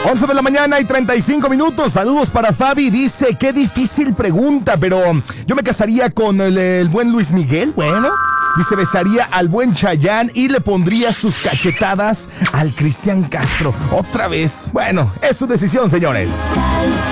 11 de la mañana y 35 minutos. Saludos para Fabi. Dice, qué difícil pregunta, pero yo me casaría con el buen Luis Miguel. Bueno, dice, besaría al buen Chayanne y le pondría sus cachetadas al Cristian Castro. Otra vez. Bueno, es su decisión, señores.